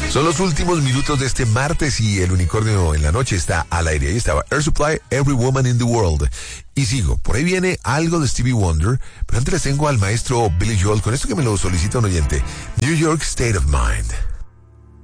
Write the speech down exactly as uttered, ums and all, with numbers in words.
Son los últimos minutos de este martes y el unicornio en la noche está al aire. Ahí estaba Air Supply, Every Woman in the World. Y sigo, por ahí viene algo de Stevie Wonder, pero antes les tengo al maestro Billy Joel con esto que me lo solicita un oyente. New York State of Mind.